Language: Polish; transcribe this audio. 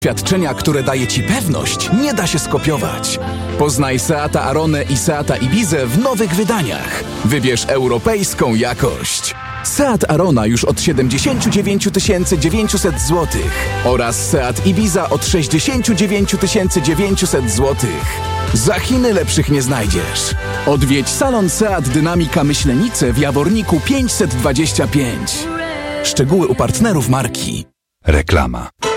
Doświadczenia, które daje Ci pewność, nie da się skopiować. Poznaj Seata Aronę i Seata Ibizę w nowych wydaniach. Wybierz europejską jakość. Seat Arona już od 79 900 zł oraz Seat Ibiza od 69 900 zł. Za Chiny lepszych nie znajdziesz. Odwiedź salon Seat Dynamika Myślenice w Jaworniku 525. Szczegóły u partnerów marki. Reklama.